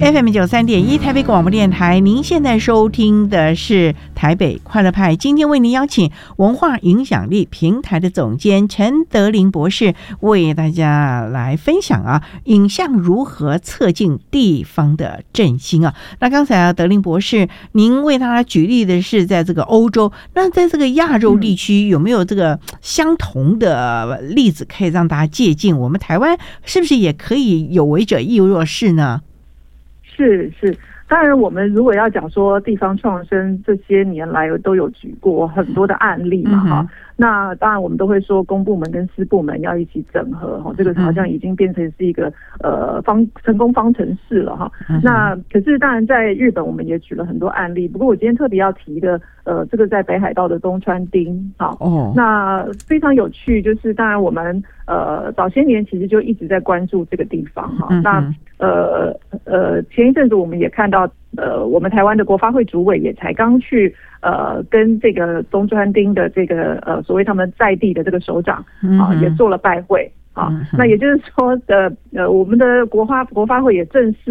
FM93.1台北广播电台，您现在收听的是台北快乐派。今天为您邀请文化影响力平台的总监陈德霖博士，为大家来分享影像如何促进地方的振兴那刚才德霖博士，您为大家举例的是在这个欧洲，那在这个亚洲地区有没有这个相同的例子可以让大家借鉴？我们台湾是不是也可以有为者亦若是呢？ 是，当然我们如果要讲说地方创生，这些年来都有举过很多的案例嘛那当然我们都会说公部门跟私部门要一起整合这个好像已经变成是一个成功方程式了那可是当然在日本我们也举了很多案例，不过我今天特别要提的这个在北海道的东川町那非常有趣，就是当然我们早些年其实就一直在关注这个地方那前一阵子我们也看到我们台湾的国发会主委也才刚去跟这个东川町的这个所谓他们在地的这个首长也做了拜会那也就是说我们的国发会也正式